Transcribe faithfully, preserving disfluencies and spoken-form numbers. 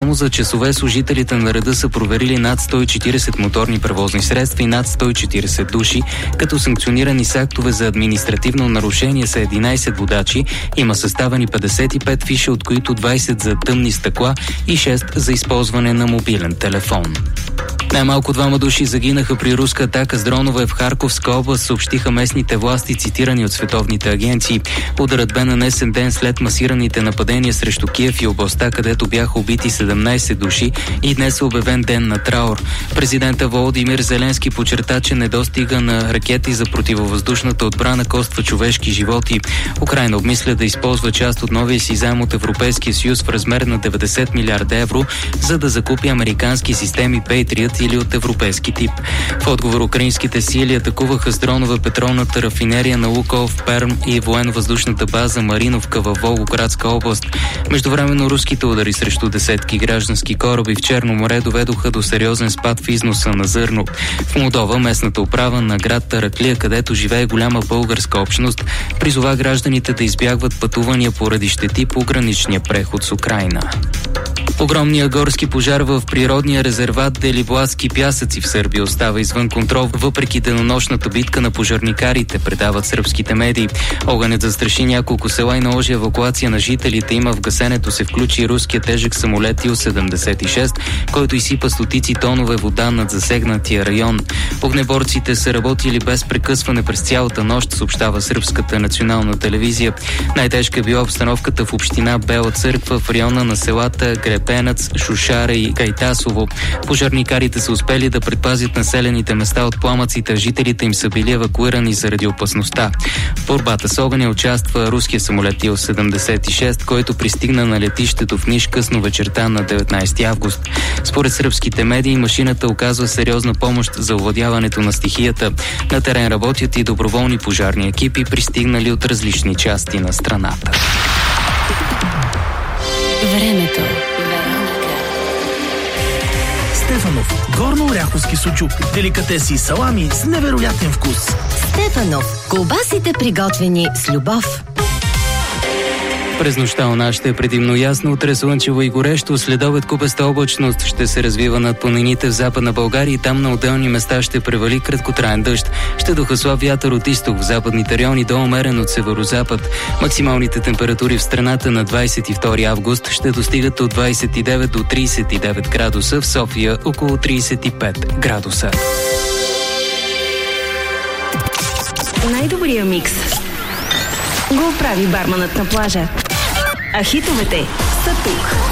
За часове служителите на реда са проверили над сто и четиридесет моторни превозни средства и над сто и четиридесет души, като санкционирани с актове за административно нарушение са единайсет водачи. Има съставени петдесет и пет фиша, от които двайсет за тъмни стъкла и шест за използване на мобилен телефон. Най-малко двама души загинаха при руска атака с дронове в Харковска област, съобщиха местните власти, цитирани от световните агенции. Ударът бе нанесен ден след масираните нападения срещу Киев и областта, където бяха убити седемнайсет души, и днес е обявен ден на траур. Президента Володимир Зеленски подчерта, че недостига на ракети за противовъздушната отбрана коства човешки животи. Украйна обмисля да използва част от новия си заем от Европейския съюз в размер на деветдесет милиарда евро, за да закупи американски системи Patriot или от европейски тип. В отговор украинските сили атакуваха с дронове петролната рафинерия на Лукойл в Перм и военно-въздушната база Мариновка във Волгоградска област. Междувременно руските удари срещу десетки граждански кораби в Черно море доведоха до сериозен спад в износа на зърно. В Молдова местната управа на град Тараклия, където живее голяма българска общност, призова гражданите да избягват пътувания поради щети по граничния преход с Украйна. Огромният горски пожар в природния резерват Делибладски пясъци в Сърбия остава извън контрол, въпреки денонощната битка на пожарникарите, предават сръбските медии. Огънят застраши няколко села и наложи евакуация на жителите им, а в гасенето се включи руският тежък самолет Ил седемдесет и шест, който изсипа стотици тонове вода над засегнатия район. Огнеборците са работили без прекъсване през цялата нощ, съобщава сръбската национална телевизия. Най-тежка е била обстановката в община Бела църква в района на селата Грепенец, Шушара и Кайтасово. Пожарникарите са успели да предпазят населените места от пламъците, а жителите им са били евакуирани заради опасността. В борбата с огъня участва руския самолет Ил седемдесет и шест, който пристигна на летището в Ниш късно вечерта на деветнайсети август. Според сръбските медии, машината оказва сериозна помощ за овладяването на стихията. На терен работят и доброволни пожарни екипи, пристигнали от различни части на страната. Времето. Стефанов. Горно-оряховски сучук. Деликатеси и салами с невероятен вкус. Стефанов. Колбасите, приготвени с любов. През нощта у нас ще е предимно ясно, утре слънчево и горещо, следобед купеста облачност ще се развива над планините в Западна България и там на отделни места ще превали краткотраен дъжд. Ще духосла вятър от изток в западните райони до умерен от северозапад. Максималните температури в страната на двайсет и втори август ще достигат от двайсет и девет до трийсет и девет градуса, в София около трийсет и пет градуса. Най-добрия микс го прави барманът на плажа. А хитовете са тук.